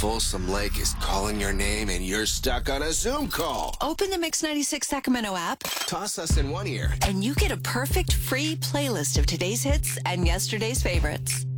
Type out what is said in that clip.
Folsom Lake is calling your name and you're stuck on a Zoom call. Open the Mix 96 Sacramento app, Toss us in one ear. and you get a perfect free playlist of today's hits and yesterday's favorites.